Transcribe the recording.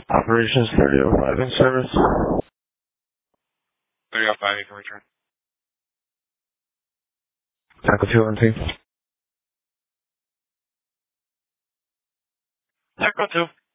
Operations 3005 in service. 3005, you can return. Taco 212. Echo 2.